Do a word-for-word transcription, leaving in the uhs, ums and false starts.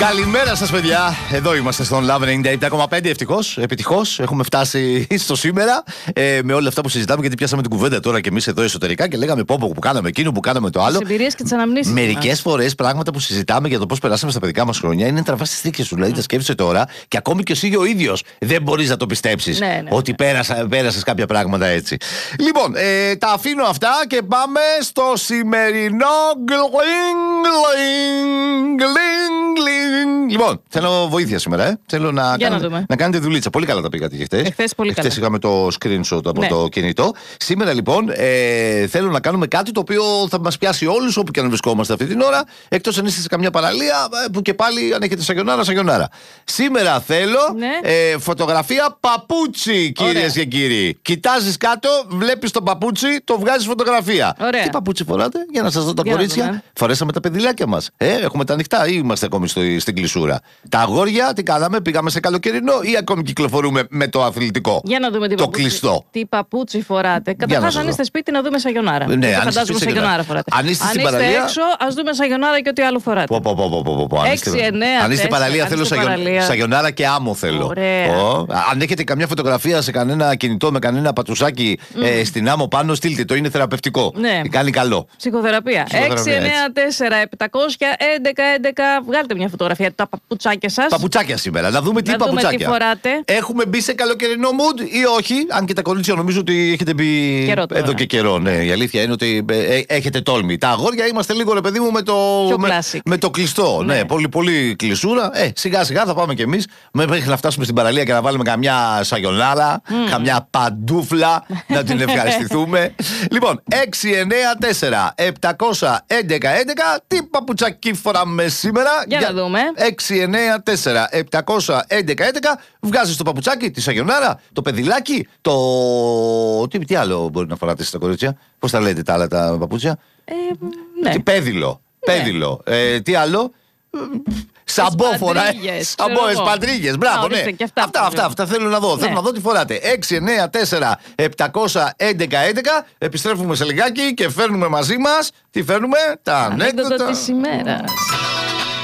Καλημέρα σας, παιδιά. Εδώ είμαστε στον Love ενενήντα επτά κόμμα πέντε. Ευτυχώς, επιτυχώς έχουμε φτάσει στο σήμερα ε, με όλα αυτά που συζητάμε. Γιατί πιάσαμε την κουβέντα τώρα και εμείς εδώ εσωτερικά και λέγαμε πόπο που κάναμε εκείνο, που κάναμε το άλλο. Τις εμπειρίες και τις αναμνήσεις. Μερικές φορές πράγματα που συζητάμε για το πώς περάσαμε στα παιδικά μας χρόνια είναι τραβά στις θήκες σου. Δηλαδή τα σκέφτεσαι τώρα και ακόμη και εσύ ο ίδιος δεν μπορείς να το πιστέψεις ναι, ναι, ότι πέρασα, πέρασες κάποια πράγματα έτσι. Λοιπόν, ε, τα αφήνω αυτά και πάμε στο σημερινό Λοιπόν, θέλω βοήθεια σήμερα, ε. Θέλω να, κάνετε, να, να κάνετε δουλίτσα. Πολύ καλά τα πήγατε και χτες. Εχθές πολύ καλά. Χτες είχαμε το screenshot από ναι. το κινητό. Σήμερα λοιπόν ε, θέλω να κάνουμε κάτι το οποίο θα μας πιάσει όλους όπου και αν βρισκόμαστε αυτή την ώρα. Εκτός αν είστε σε καμιά παραλία που και πάλι αν έχετε σαγιονάρα, σαγιονάρα. Σήμερα θέλω ναι. ε, φωτογραφία παπούτσι, κυρίες και κύριοι. Κοιτάζεις κάτω, βλέπεις το παπούτσι, το βγάζεις φωτογραφία. Ωραία. Τι παπούτσι φοράτε, για να σας δω τα για κορίτσια. Φορέσαμε τα παιδιλάκια μας. Ε, έχουμε τα ανοιχτά ή είμαστε ακόμη στο, στην κλεισούρα. Τα αγόρια τι κάναμε, πήγαμε σε καλοκαιρινό ή ακόμη κυκλοφορούμε με το αθλητικό. Για να δούμε τι, το παπούτσι, κλειστό. τι παπούτσι φοράτε. Καταρχάς, αν είστε σπίτι, να δούμε σαγιονάρα. Ναι, αν φαντάζομαι σαγιονάρα φοράτε. Αν είστε, αν είστε έξω, ας δούμε σαγιονάρα και ό,τι άλλο φοράτε. Πω, πω, πω, πω, πω. έξι, εννέα, αν είστε παραλία, θέλω παραλία. σαγιονάρα και άμμο θέλω. Ωραία. Αν έχετε καμιά φωτογραφία σε κανένα κινητό με κανένα πατουσάκι mm. ε, στην άμμο πάνω, στείλτε το, είναι θεραπευτικό. Ναι. Κάνει καλό. Ψυχοθεραπεία. έξι εννέα τέσσερα επτακόσια έντεκα έντεκα. Βγάλτε μια φωτογραφία τα παπουτσάκια σας. Παπουτσάκια σήμερα. Να δούμε τι να παπουτσάκια. Δούμε τι φοράτε. Έχουμε μπει σε καλοκαιρινό mood ή όχι. Αν και τα κορίτσια νομίζω ότι έχετε μπει καιρό εδώ και καιρό. Ναι, η αλήθεια είναι ότι ε, έχετε τόλμη. Τα αγόρια είμαστε λίγο ρε παιδί μου με το, με, με το κλειστό. Ναι, ναι πολύ, πολύ κλεισούρα. Ε, σιγά σιγά θα πάμε κι εμείς μέχρι να φτάσουμε στην παραλία και να βάλουμε καμιά σαγιονάρα, mm. καμιά παντούφλα να την ευχαριστηθούμε. Λοιπόν, έξι εννέα τέσσερα επτακόσια έντεκα έντεκα. Τι παπουτσάκι φοράμε σήμερα? Για, για να δούμε. έξι εννέα τέσσερα επτακόσια έντεκα έντεκα. Βγάζεις το παπουτσάκι, τη σαγιονάρα, το παιδιλάκι, το. Τι, τι άλλο μπορεί να φοράτε στα κορίτσια? Πώς τα λέτε τα άλλα τα παπούτσια? Ε, ναι. Τι, πέδιλο. Ναι. Πέδιλο. Ε, τι άλλο? Σαμπό φοράει. Σαμπό, εσπαντρίγες. Μπράβο, ναι. Αυτά, αυτά, αυτά, αυτά θέλω να δω. Ναι. Θέλω να δω τι φοράτε. έξι εννέα τέσσερα επτακόσια έντεκα έντεκα. Επιστρέφουμε σε λιγάκι και φέρνουμε μαζί μας. Τι φέρνουμε? Τα ανέκδοτα της ημέρας.